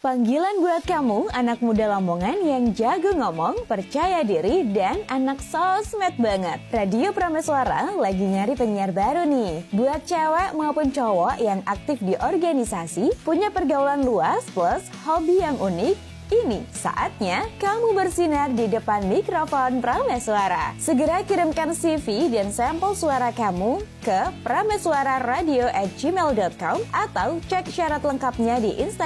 Panggilan buat kamu, anak muda Lamongan yang jago ngomong, percaya diri, dan anak sosmed banget. Radio Prameswara lagi nyari penyiar baru nih. Buat cewek maupun cowok yang aktif di organisasi, punya pergaulan luas plus hobi yang unik, ini saatnya kamu bersinar di depan mikrofon Prameswara. Segera kirimkan CV dan sampel suara kamu ke prameswararadio@gmail.com atau cek syarat lengkapnya di Instagram